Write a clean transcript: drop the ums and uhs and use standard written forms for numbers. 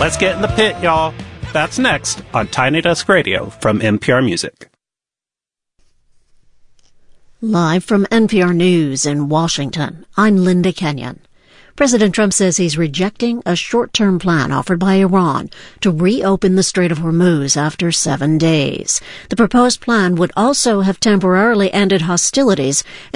Let's get in the pit, y'all. That's next on Tiny Desk Radio from NPR Music. Live from NPR News in Washington, I'm Linda Kenyon. President Trump says he's rejecting a short-term plan offered by Iran to reopen the Strait of Hormuz after 7 days. The proposed plan would also have temporarily ended hostilities